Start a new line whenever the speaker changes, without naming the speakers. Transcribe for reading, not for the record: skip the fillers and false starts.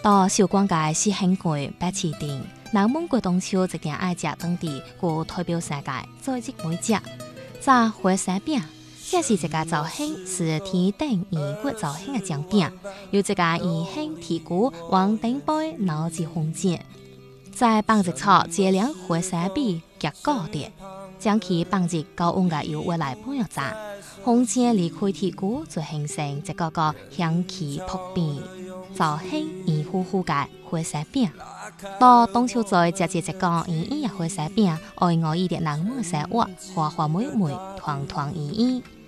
到小广界是很贵白市町，南蒙古中秋一件爱食当地古代表世界做一每食。炸火山饼，这是一个造型是天顶圆骨造型的酱饼，有一个圆形铁锅往顶杯捞至红煎，再放一撮这两火山饼夹高的，将其放入高温的油锅来烹调炸。红煎离开铁锅就形成一个香气扑鼻、造型圆乎乎的火山饼。到中秋节食一个圆圆的火山饼，爱我伊的南蒙生活，花花美美，团团圆圆。